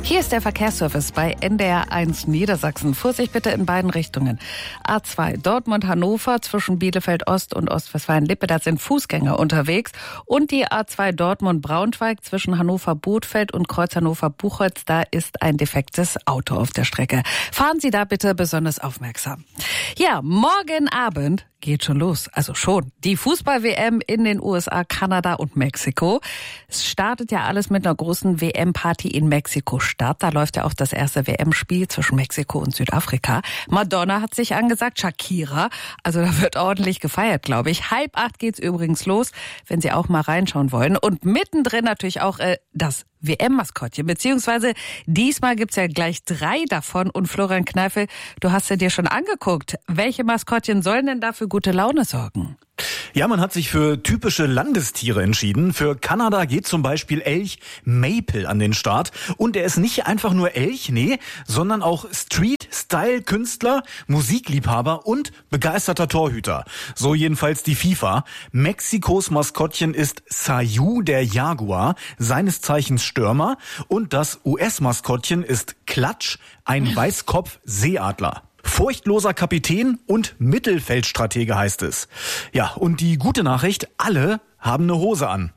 Hier ist der Verkehrsservice bei NDR1 Niedersachsen. Vorsicht bitte in beiden Richtungen. A2 Dortmund-Hannover zwischen Bielefeld-Ost und Ostwestfalen-Lippe, da sind Fußgänger unterwegs. Und die A2 Dortmund-Braunschweig zwischen Hannover-Bothfeld und Kreuz Hannover-Buchholz, da ist ein defektes Auto auf der Strecke. Fahren Sie da bitte besonders aufmerksam. Ja, morgen Abend geht schon los, also schon. Die Fußball-WM in den USA, Kanada und Mexiko. Es startet ja alles mit einer großen WM-Party in Mexiko-Stadt. Da läuft ja auch das erste WM-Spiel zwischen Mexiko und Südafrika. Madonna hat sich angesagt, Shakira. Also da wird ordentlich gefeiert, glaube ich. 7:30 geht's übrigens los, wenn Sie auch mal reinschauen wollen. Und mittendrin natürlich auch das WM-Maskottchen, beziehungsweise diesmal gibt's ja gleich 3 davon. Und Florian Kneifel, du hast sie dir schon angeguckt. Welche Maskottchen sollen denn da für gute Laune sorgen? Ja, man hat sich für typische Landestiere entschieden. Für Kanada geht zum Beispiel Elch Maple an den Start. Und er ist nicht einfach nur Elch, nee, sondern auch Street-Style-Künstler, Musikliebhaber und begeisterter Torhüter. So jedenfalls die FIFA. Mexikos Maskottchen ist Sayu, der Jaguar, seines Zeichens Stürmer. Und das US-Maskottchen ist Klatsch, ein Weißkopf-Seeadler. Furchtloser Kapitän und Mittelfeldstratege heißt es. Ja, und die gute Nachricht, alle haben eine Hose an.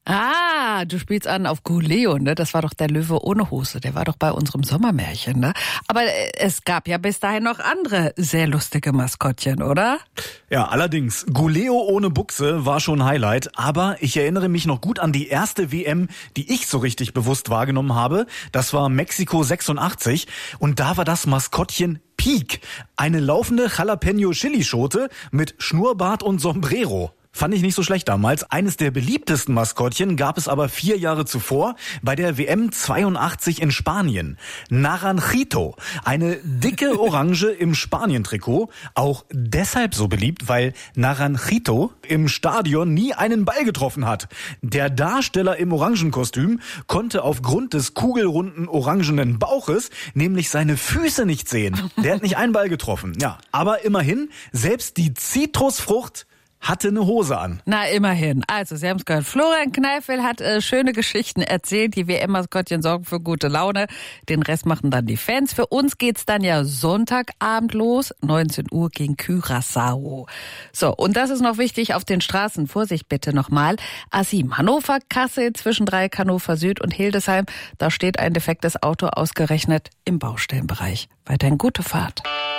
Ah, du spielst an auf Guleo, ne? Das war doch der Löwe ohne Hose. Der war doch bei unserem Sommermärchen, ne? Aber es gab ja bis dahin noch andere sehr lustige Maskottchen, oder? Ja, allerdings. Guleo ohne Buchse war schon Highlight. Aber ich erinnere mich noch gut an die erste WM, die ich so richtig bewusst wahrgenommen habe. Das war Mexiko 86. Und da war das Maskottchen Peak. Eine laufende Jalapeno-Chili-Schote mit Schnurrbart und Sombrero. Fand ich nicht so schlecht damals. Eines der beliebtesten Maskottchen gab es aber 4 Jahre zuvor bei der WM 82 in Spanien. Naranjito, eine dicke Orange im Spanien-Trikot. Auch deshalb so beliebt, weil Naranjito im Stadion nie einen Ball getroffen hat. Der Darsteller im Orangenkostüm konnte aufgrund des kugelrunden orangenen Bauches nämlich seine Füße nicht sehen. Der hat nicht einen Ball getroffen. Ja, aber immerhin, selbst die Zitrusfrucht hatte eine Hose an. Na, immerhin. Also, Sie haben es gehört. Florian Kneifel hat schöne Geschichten erzählt. Die WM-Maskottchen sorgen für gute Laune. Den Rest machen dann die Fans. Für uns geht's dann ja Sonntagabend los. 19 Uhr gegen Curaçao. So, und das ist noch wichtig auf den Straßen. Vorsicht bitte nochmal. A7 Hannover, Kassel, zwischen Dreieck Hannover Süd und Hildesheim. Da steht ein defektes Auto ausgerechnet im Baustellenbereich. Weiterhin gute Fahrt.